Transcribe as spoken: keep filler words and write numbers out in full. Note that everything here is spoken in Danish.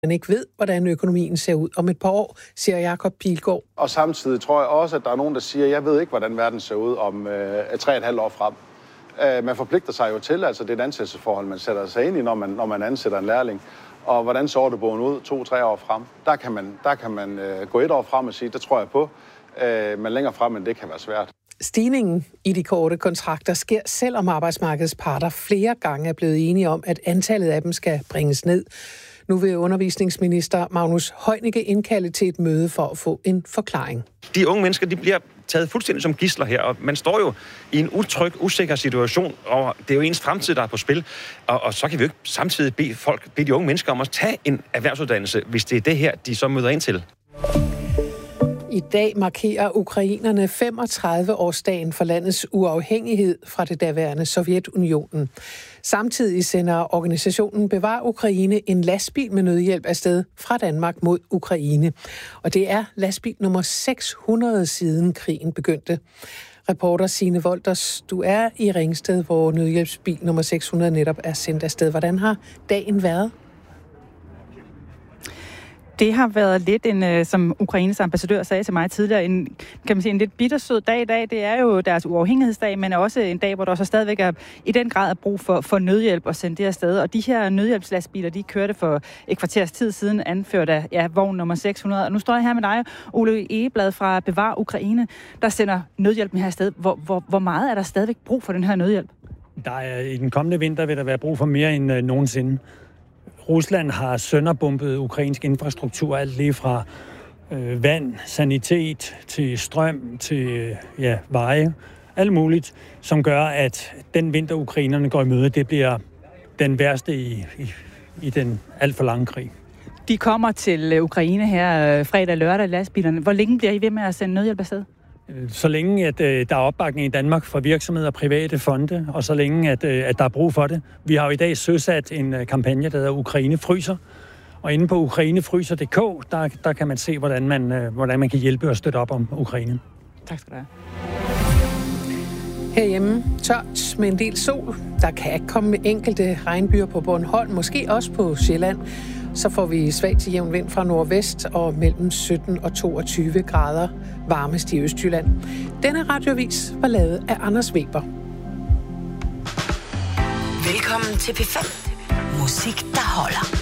man ikke ved, hvordan økonomien ser ud om et par år, siger Jakob Pilgaard. Og samtidig tror jeg også, at der er nogen, der siger, jeg ved ikke, hvordan verden ser ud om øh, tre og et halvt år frem. Øh, man forpligter sig jo til, altså det er et ansættelsesforhold, man sætter sig ind i, når man, når man ansætter en lærling. Og hvordan så ordrebogen ud to-tre år frem? Der kan man, der kan man øh, gå et år frem og sige, det tror jeg på, øh, men længere frem end det kan være svært. Stigningen i de korte kontrakter sker, selvom arbejdsmarkedets parter flere gange er blevet enige om, at antallet af dem skal bringes ned. Nu vil undervisningsminister Magnus Heunicke indkalde til et møde for at få en forklaring. De unge mennesker, de bliver taget fuldstændig som gidsler her, og man står jo i en utryg, usikker situation, og det er jo ens fremtid, der er på spil. Og, og så kan vi jo ikke samtidig bede folk, bede de unge mennesker om at tage en erhvervsuddannelse, hvis det er det her, de så møder ind til. I dag markerer ukrainerne femogtredive-årsdagen for landets uafhængighed fra det daværende Sovjetunionen. Samtidig sender organisationen Bevar Ukraine en lastbil med nødhjælp afsted fra Danmark mod Ukraine. Og det er lastbil nummer seks hundrede siden krigen begyndte. Reporter Signe Wolters, du er i Ringsted, hvor nødhjælpsbil nummer seks hundrede netop er sendt afsted. Hvordan har dagen været? Det har været lidt en, som Ukraines ambassadør sagde til mig tidligere, en, kan man sige, en lidt bittersød dag i dag. Det er jo deres uafhængighedsdag, men også en dag, hvor der også stadigvæk er i den grad er brug for, for nødhjælp og sende det afsted. Og de her nødhjælpslastbiler, de kørte for et kvarters tid siden, anført af ja, vogn nummer seks hundrede. Og nu står jeg her med dig, Ole Egeblad fra Bevar Ukraine, der sender nødhjælpen her afsted. Hvor, hvor, hvor meget er der stadigvæk brug for den her nødhjælp? Der er, i den kommende vinter vil der være brug for mere end øh, nogensinde. Rusland har sønderbombet ukrainsk infrastruktur, alt lige fra øh, vand, sanitet, til strøm, til ja, veje, alt muligt, som gør, at den vinter, ukrainerne går i møde, det bliver den værste i, i, i den alt for lange krig. De kommer til Ukraine her fredag og lørdag, lastbilerne. Hvor længe bliver I ved med at sende nødhjælp afsted? Så længe, at øh, der er opbakning i Danmark fra virksomheder og private fonde, og så længe, at, øh, at der er brug for det. Vi har jo i dag søsat en øh, kampagne, der hedder Ukraine fryser. Og inde på ukrainefryser punktum d k, der, der kan man se, hvordan man, øh, hvordan man kan hjælpe og støtte op om Ukraine. Tak skal du have. Herhjemme tørt med en del sol. Der kan komme enkelte regnbyger på Bornholm, måske også på Sjælland. Så får vi svag til jævn vind fra nordvest og mellem sytten og toogtyve grader varmest i Østjylland. Denne radioavis var lavet af Anders Weber. Velkommen til P fem. Musik, der holder.